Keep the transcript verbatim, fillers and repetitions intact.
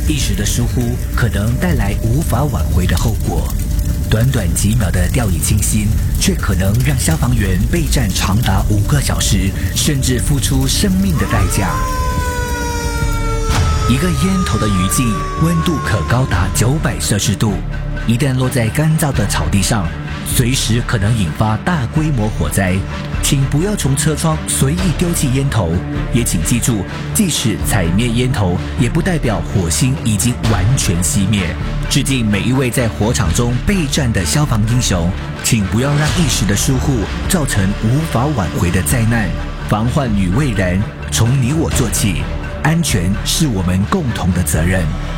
一时的疏忽可能带来无法挽回的后果。短短几秒的掉以轻心，却可能让消防员备战长达五个小时，甚至付出生命的代价。一个烟头的余烬，温度可高达九百摄氏度，一旦落在干燥的草地上，随时可能引发大规模火灾。请不要从车窗随意丢弃烟头，也请记住，即使踩灭烟头，也不代表火星已经完全熄灭。致敬每一位在火场中备战的消防英雄，请不要让一时的疏忽造成无法挽回的灾难。防患于未然，从你我做起，安全是我们共同的责任。